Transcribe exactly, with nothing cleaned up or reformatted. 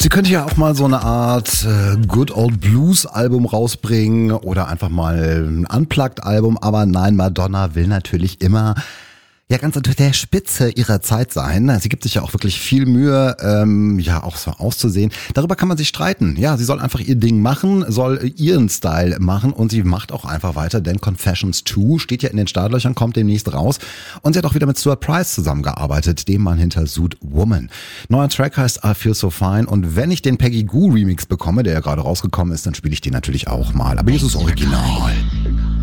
Sie könnte ja auch mal so eine Art äh, Good Old Blues Album rausbringen oder einfach mal ein Unplugged Album, aber nein, Madonna will natürlich immer ja ganz unter der Spitze ihrer Zeit sein. Sie gibt sich ja auch wirklich viel Mühe, ähm, ja auch so auszusehen. Darüber kann man sich streiten. Ja, sie soll einfach ihr Ding machen, soll ihren Style machen und sie macht auch einfach weiter, denn Confessions zwei steht ja in den Startlöchern, kommt demnächst raus und sie hat auch wieder mit Stuart Price zusammengearbeitet, dem Mann hinter Suit Woman. Neuer Track heißt I Feel So Fine und wenn ich den Peggy Gou Remix bekomme, der ja gerade rausgekommen ist, dann spiele ich den natürlich auch mal. Aber hier ist es original.